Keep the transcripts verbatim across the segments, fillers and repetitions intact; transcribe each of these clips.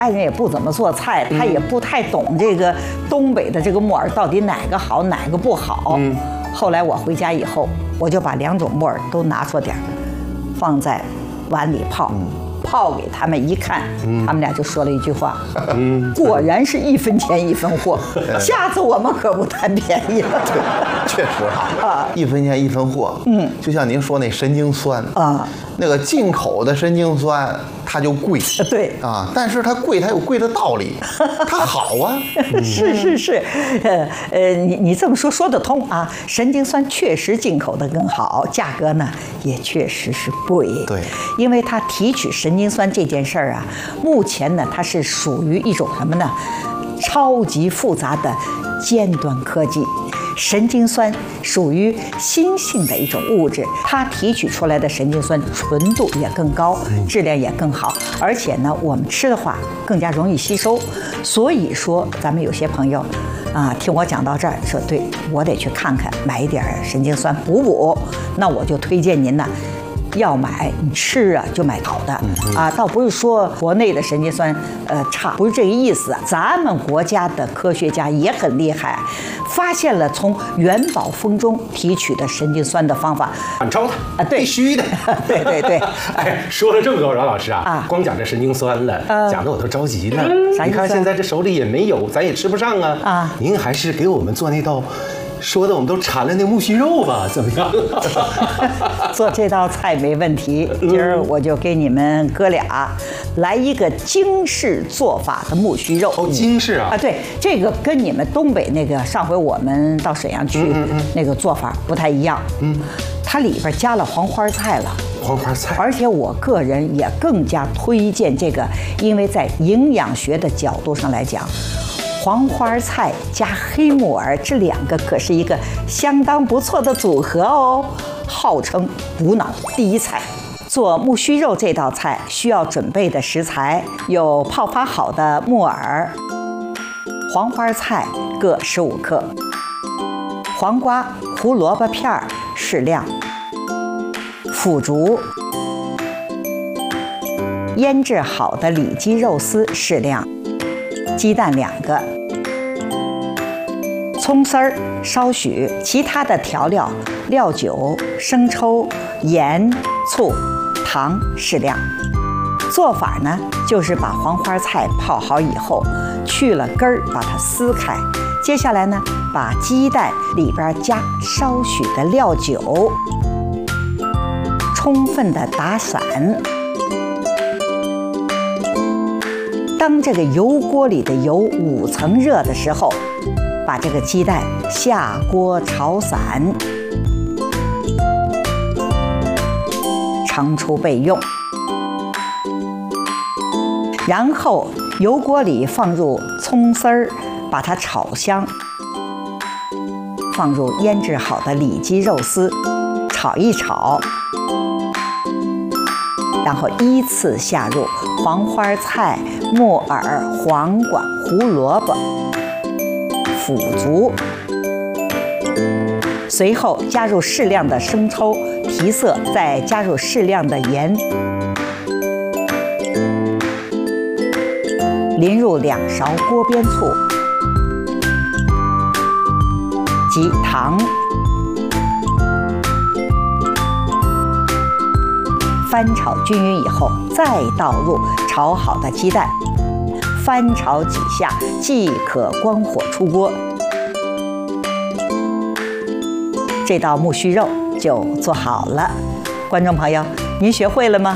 爱人也不怎么做菜，他也不太懂这个东北的这个木耳到底哪个好哪个不好。嗯，后来我回家以后，我就把两种木耳都拿出点儿，放在碗里泡。嗯，泡给他们一看，嗯、他们俩就说了一句话：“嗯，果然是一分钱一分货，下次我们可不贪便宜了。” 对，确实哈，啊，一分钱一分货。嗯，就像您说那神经酸啊，那个进口的神经酸它就贵， 对啊，但是它贵它有贵的道理，它好啊。 是是是，呃呃，你你这么说说得通啊，神经酸确实进口的更好，价格呢也确实是贵。 对， 因为它提取神经酸这件事儿啊，目前呢它是属于一种什么呢？超级复杂的尖端科技。神经酸属于新性的一种物质，它提取出来的神经酸纯度也更高，质量也更好，而且呢，我们吃的话更加容易吸收。所以说，咱们有些朋友啊，听我讲到这儿，说对我得去看看，买一点神经酸补补。那我就推荐您呢。要买你吃啊，就买好的啊，倒不是说国内的神经酸呃差，不是这个意思。咱们国家的科学家也很厉害，发现了从元宝蜂中提取的神经酸的方法， 反超它啊，对， 必须的， 对对对。 哎，说了这么多，饶老师啊， 啊光讲这神经酸了，呃、讲的我都着急了。 啥意思？ 你看现在这手里也没有，咱也吃不上啊。 啊， 您还是给我们做那道。说的我们都馋了那木须肉吧，怎么样？ 做这道菜没问题，今儿我就给你们哥俩来一个京式做法的木须肉。 哦，京式啊！ 啊，对，这个跟你们东北那个上回我们到沈阳去那个做法不太一样。嗯，它里边加了黄花菜了。 黄花菜， 而且我个人也更加推荐这个，因为在营养学的角度上来讲。黄花菜加黑木耳，这两个可是一个相当不错的组合哦，号称补脑第一菜。做木须肉这道菜需要准备的食材有泡发好的木耳、黄花菜各十五克、黄瓜、胡萝卜片儿适量、腐竹、腌制好的里脊肉丝适量。鸡蛋两个，葱丝儿稍许，其他的调料料酒、生抽、盐、醋、糖适量。做法呢，就是把黄花菜泡好以后，去了根儿，把它撕开。接下来呢，把鸡蛋里边加稍许的料酒，充分的打散。当这个油锅里的油五层热的时候，把这个鸡蛋下锅炒散，盛出备用。然后油锅里放入葱丝儿，把它炒香，放入腌制好的里脊肉丝，炒一炒。然后依次下入黄花菜、木耳、黄瓜、胡萝卜、腐竹，随后加入适量的生抽提色，再加入适量的盐，淋入两勺锅边醋及糖。翻炒均匀以后，再倒入炒好的鸡蛋，翻炒几下即可关火出锅。这道木须肉就做好了。观众朋友，您学会了吗？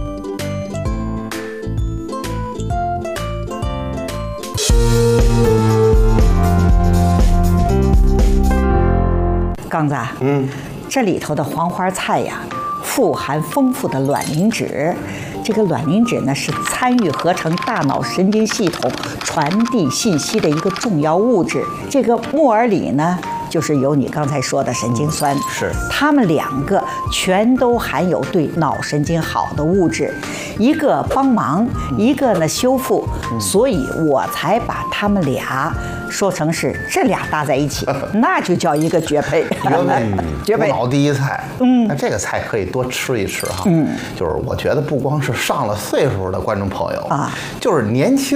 刚子，嗯，这里头的黄花菜呀，富含丰富的卵磷脂，这个卵磷脂呢是参与合成大脑神经系统传递信息的一个重要物质。这个木耳里呢，就是有你刚才说的神经酸， 是它们两个全都含有对脑神经好的物质，一个帮忙，一个呢修复，所以我才把它们俩说成是这俩搭在一起，那就叫一个绝配。 绝配，补脑第一菜。嗯，那这个菜可以多吃一吃哈。嗯，就是我觉得不光是上了岁数的观众朋友啊，就是年轻